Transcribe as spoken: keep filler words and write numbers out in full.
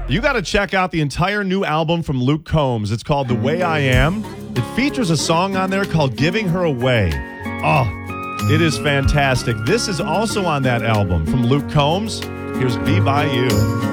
You got to check out the entire new album from Luke Combs. It's called The Way I Am. It features a song on there called Giving Her Away. Oh, it is fantastic. This is also on that album from Luke Combs. Here's Be By You.